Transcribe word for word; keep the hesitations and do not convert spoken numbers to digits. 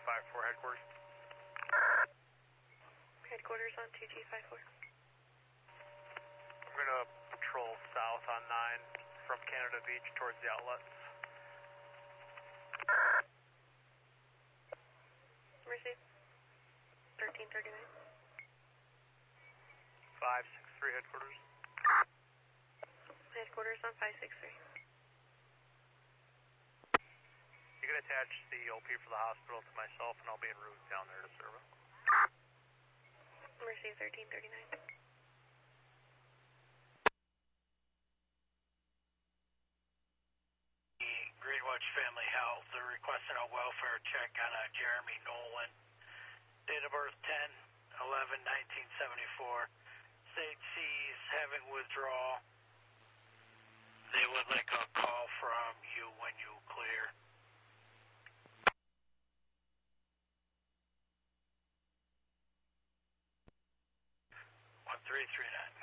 five four headquarters. Headquarters on two G five four. I'm going to patrol south on nine from Canada Beach towards the outlets. Receive. thirteen thirty-nine. five six three headquarters. Headquarters on five six three. You can attach the O P for the hospital to myself and I'll be en route down there to serve it. Receive thirteen thirty-nine. Greenwich Family Health, they're requesting a welfare check on a Jeremy Nolan. Date of birth ten eleven nineteen seventy-four. State C's having withdrawal. They would like a call from you when you clear. one three three nine.